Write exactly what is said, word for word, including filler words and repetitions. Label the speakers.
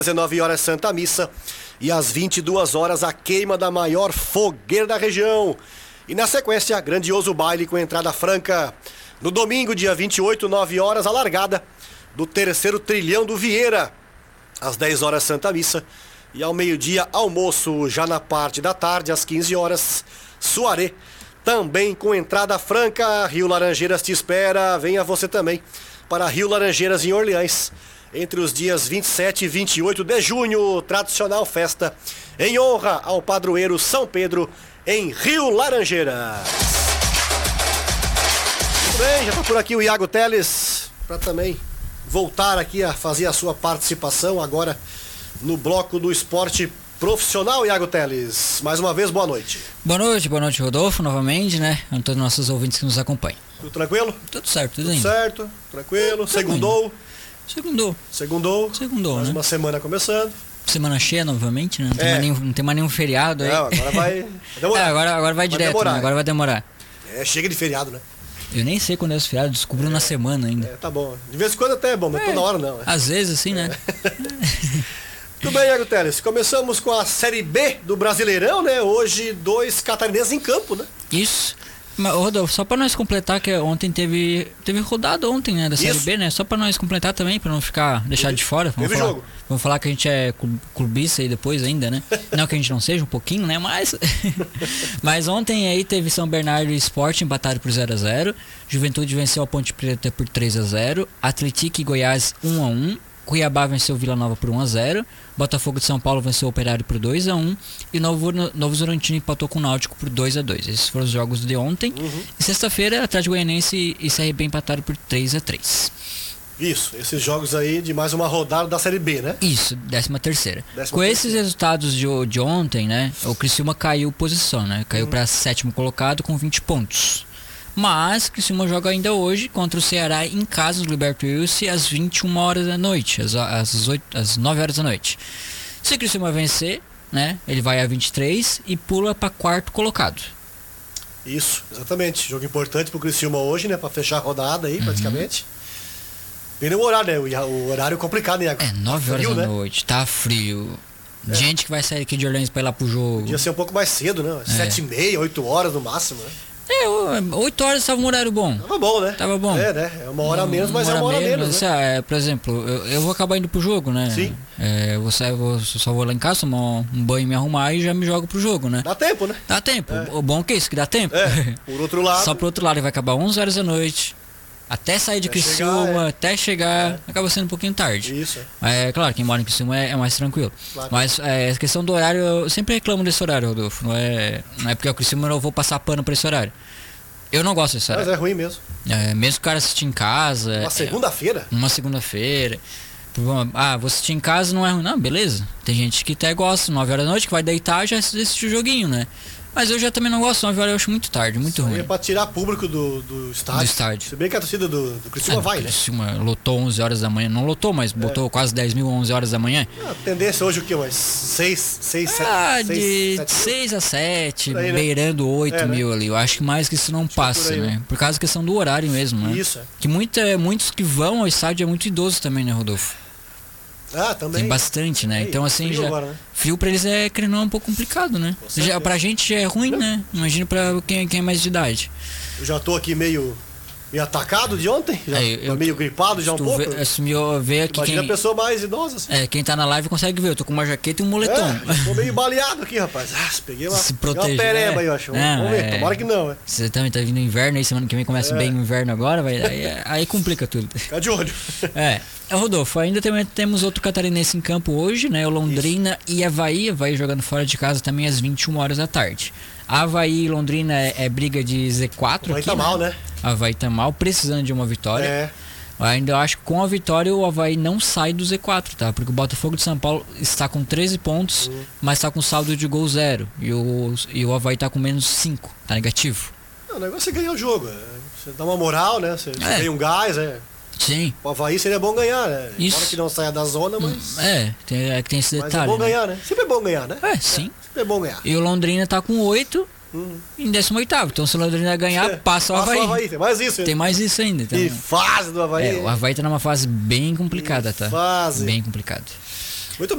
Speaker 1: dezenove horas Santa Missa e às vinte e duas horas a queima da maior fogueira da região. E na sequência, grandioso baile com entrada franca. No domingo, dia vinte e oito, nove horas, a largada do terceiro trilhão do Vieira. Às dez horas Santa Missa e ao meio-dia almoço. Já na parte da tarde, às quinze horas, soirée. Também com entrada franca. Rio Laranjeiras te espera. Venha você também para Rio Laranjeiras em Orleans. Entre os dias vinte e sete e vinte e oito de junho, tradicional festa em honra ao padroeiro São Pedro em Rio Laranjeiras. Muito bem, já está por aqui o Iago Teles para também voltar aqui a fazer a sua participação agora no bloco do esporte profissional. Iago Teles, mais uma vez, boa noite.
Speaker 2: Boa noite, boa noite, Rodolfo, novamente, né? A todos os nossos ouvintes que nos acompanham.
Speaker 1: Tudo tranquilo?
Speaker 2: Tudo certo, tudo,
Speaker 1: tudo
Speaker 2: indo.
Speaker 1: certo, tranquilo. Segundou?
Speaker 2: Segundou.
Speaker 1: Segundou.
Speaker 2: Segundou,
Speaker 1: mais
Speaker 2: né?
Speaker 1: uma semana começando.
Speaker 2: Semana cheia novamente, né? Não,
Speaker 1: É.
Speaker 2: tem, mais nenhum, não tem mais nenhum feriado aí.
Speaker 1: Não, agora vai demorar.
Speaker 2: É, agora, agora vai,
Speaker 1: Vai
Speaker 2: direto,
Speaker 1: demorar.
Speaker 2: né? Agora vai demorar.
Speaker 1: É, chega de feriado, né?
Speaker 2: Eu nem sei quando é os feriados, descubro na semana ainda.
Speaker 1: É, tá bom. De vez em quando até é bom, mas
Speaker 2: É.
Speaker 1: toda hora não. né?
Speaker 2: Às vezes, assim, né?
Speaker 1: Tudo bem, Iago Teles. Começamos com a Série B do Brasileirão, né? Hoje, dois catarinenses em campo, né?
Speaker 2: Isso. Mas, ô, Rodolfo, só pra nós completar, que ontem teve teve rodada ontem, né, da Série
Speaker 1: Isso.
Speaker 2: B, né? Só pra nós completar também, pra não ficar deixado
Speaker 1: Teve-
Speaker 2: de fora. Vamos
Speaker 1: teve
Speaker 2: falar,
Speaker 1: jogo.
Speaker 2: vamos falar que a gente é clu- clubista aí depois ainda, né? Não que a gente não seja, um pouquinho, né? Mas, mas ontem aí teve São Bernardo e Sport empatado por zero a zero. Juventude venceu a Ponte Preta por três a zero. Atlético e Goiás um a um. Cuiabá venceu o Vila Nova por um a zero. Botafogo de São Paulo venceu o Operário por dois a um. E Novo, Novo Horizontino empatou com o Náutico por dois a dois. Esses foram os jogos de ontem.
Speaker 1: Uhum.
Speaker 2: E sexta-feira, Atlético Goianiense e C R B empataram por três a três.
Speaker 1: Isso, esses jogos aí de mais uma rodada da Série B, né?
Speaker 2: Isso, décima terceira.
Speaker 1: Décima
Speaker 2: Com
Speaker 1: terceira.
Speaker 2: esses resultados de, de ontem, né? O Criciúma caiu posição, né? Caiu
Speaker 1: Uhum.
Speaker 2: para sétimo colocado com vinte pontos. Mas o Criciúma joga ainda hoje contra o Ceará em casa do Gilberto Wilson às vinte e uma horas da noite, às, às, oito, às nove horas da noite. Se o Criciúma vencer, né? Ele vai a vinte e três e pula para quarto colocado.
Speaker 1: Isso, exatamente. Jogo importante pro Criciúma hoje, né? Pra fechar a rodada aí, praticamente. Pena o horário, né? O, o horário complicado, né, Iago?
Speaker 2: É, nove horas
Speaker 1: Frio,
Speaker 2: da
Speaker 1: né?
Speaker 2: noite, tá frio. Gente que vai sair aqui de Orleans pra ir lá pro jogo.
Speaker 1: Podia ser um pouco mais cedo, né? Sete e meia, oito horas no máximo, né?
Speaker 2: É, oito horas estava um horário bom.
Speaker 1: Tava bom, né?
Speaker 2: Tava bom.
Speaker 1: É, né? É uma hora a menos, mas é uma hora a menos, né?
Speaker 2: né? É, por exemplo, eu, eu vou acabar indo pro jogo, né?
Speaker 1: Sim.
Speaker 2: É, eu, vou, sair- eu vou- só vou lá em casa, tomar um banho, me arrumar e já me jogo pro jogo, né?
Speaker 1: Dá tempo, né?
Speaker 2: Dá tempo.
Speaker 1: É.
Speaker 2: O bom é que é isso, que dá tempo.
Speaker 1: É, por outro lado.
Speaker 2: Só pro outro lado, ele vai acabar onze horas da noite. Até sair de
Speaker 1: Até
Speaker 2: Criciúma,
Speaker 1: chegar, é.
Speaker 2: até chegar, acaba sendo um pouquinho tarde.
Speaker 1: Isso, é.
Speaker 2: É claro, quem mora em Criciúma é, é mais tranquilo.
Speaker 1: Claro.
Speaker 2: Mas é, a questão do horário, eu sempre reclamo desse horário, Rodolfo. Não é, não é porque é o Criciúma eu vou passar pano pra esse horário. Eu não gosto desse
Speaker 1: Mas
Speaker 2: horário.
Speaker 1: é ruim mesmo.
Speaker 2: É, mesmo o cara assistir em casa.
Speaker 1: Uma
Speaker 2: é,
Speaker 1: segunda-feira?
Speaker 2: Uma segunda-feira. Ah, vou assistir em casa, não é ruim. Não, beleza. Tem gente que até gosta, nove horas da noite, que vai deitar já assiste o joguinho, né? Mas eu já também não gosto, nove horas eu acho muito tarde, muito
Speaker 1: Isso aí
Speaker 2: ruim.
Speaker 1: é pra tirar público do, do estádio.
Speaker 2: Do estádio.
Speaker 1: Se bem que a torcida do, do Criciúma
Speaker 2: Ah,
Speaker 1: vai, né?
Speaker 2: Criciúma lotou onze horas da manhã. Não lotou, mas botou quase dez mil, onze horas da manhã.
Speaker 1: A tendência hoje o quê? Umas seis, seis,
Speaker 2: Ah,
Speaker 1: sete,
Speaker 2: de
Speaker 1: seis, sete mil?
Speaker 2: seis a sete,
Speaker 1: Por aí, né?
Speaker 2: beirando oito
Speaker 1: É, né?
Speaker 2: mil ali. Eu acho que mais que isso não passa,
Speaker 1: por aí,
Speaker 2: né?
Speaker 1: né?
Speaker 2: Por causa da questão do horário mesmo, né?
Speaker 1: Isso, é.
Speaker 2: Que muita, muitos que vão ao estádio é muito idoso também, né, Rodolfo?
Speaker 1: Ah, também.
Speaker 2: Tem bastante, né?
Speaker 1: Aí,
Speaker 2: Então assim,
Speaker 1: frio
Speaker 2: já...
Speaker 1: agora, né?
Speaker 2: Frio pra eles é, querendo ou não, um pouco complicado, né?
Speaker 1: Com certeza.
Speaker 2: Já, pra gente é ruim, né? Imagina pra quem, quem é mais de idade.
Speaker 1: Eu já tô aqui meio, meio atacado de ontem. Já
Speaker 2: É, eu-
Speaker 1: tô meio gripado já um
Speaker 2: Tu
Speaker 1: pouco.
Speaker 2: vê, assumiu, vê aqui
Speaker 1: Imagina
Speaker 2: quem,
Speaker 1: a pessoa mais idosa, assim.
Speaker 2: é, quem tá na live consegue ver. Eu tô com uma jaqueta e um moletom.
Speaker 1: É, já tô meio baleado aqui, rapaz. Ah, peguei uma,
Speaker 2: Se
Speaker 1: peguei
Speaker 2: proteger,
Speaker 1: uma pereba
Speaker 2: né?
Speaker 1: aí, eu acho.
Speaker 2: Não,
Speaker 1: Vamos ver,
Speaker 2: é.
Speaker 1: tomara que não, né?
Speaker 2: Você também tá vindo inverno aí, semana que vem começa
Speaker 1: É.
Speaker 2: bem o inverno agora, vai, aí, aí complica tudo.
Speaker 1: Fica de olho.
Speaker 2: É, é, Rodolfo, ainda tem- temos outro catarinense em campo hoje, né? O Londrina e Avaí, Avaí jogando fora de casa também às vinte e uma horas da tarde. Avaí e Londrina é, é briga de Z quatro
Speaker 1: Vai
Speaker 2: aqui,
Speaker 1: tá mal, né?
Speaker 2: Avaí tá mal, precisando de uma vitória.
Speaker 1: É.
Speaker 2: Ainda eu acho que com a vitória o Avaí não sai do Z quatro, tá? Porque o Botafogo de São Paulo está com treze pontos,
Speaker 1: Hum.
Speaker 2: mas está com saldo de gol zero. E o, e o Avaí tá com menos cinco, tá negativo.
Speaker 1: Não, o negócio é ganhar o jogo. é. Você dá uma moral, né? Você, você
Speaker 2: É.
Speaker 1: ganha um gás, é.
Speaker 2: Sim.
Speaker 1: O Avaí seria bom ganhar, né?
Speaker 2: Isso.
Speaker 1: Embora que não saia da zona, mas.
Speaker 2: É, tem, é que tem esse
Speaker 1: Mas
Speaker 2: detalhe.
Speaker 1: é bom
Speaker 2: né?
Speaker 1: ganhar, né? Sempre é bom ganhar, né?
Speaker 2: É, sim.
Speaker 1: Sempre é bom ganhar.
Speaker 2: E o Londrina tá com oito
Speaker 1: Uhum.
Speaker 2: em décimo oitavo. Então se o Londrina ganhar,
Speaker 1: É,
Speaker 2: passa o
Speaker 1: passa
Speaker 2: Avaí.
Speaker 1: o Avaí. Tem mais isso, hein?
Speaker 2: Tem mais isso ainda. Então,
Speaker 1: Que fase do Avaí.
Speaker 2: é, o Avaí tá numa fase bem complicada,
Speaker 1: Que
Speaker 2: tá?
Speaker 1: fase.
Speaker 2: Bem complicada.